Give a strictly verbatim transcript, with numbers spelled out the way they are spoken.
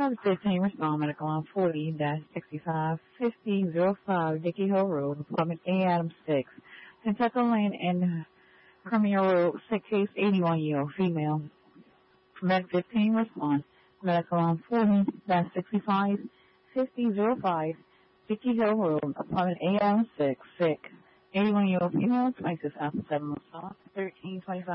Number fifteen, respond medical on forty sixty-five fifty oh five Dickey Hill Road, apartment A, Adam six, Kentucky Lane, and Premier Road, sick case eighty-one-year-old female. Med fifteen, respond medical on forty sixty-five fifty oh five Dickey Hill Road, apartment A, Adam six, sick, eighty-one-year-old female, twenty-six after seven, thirteen twenty-five.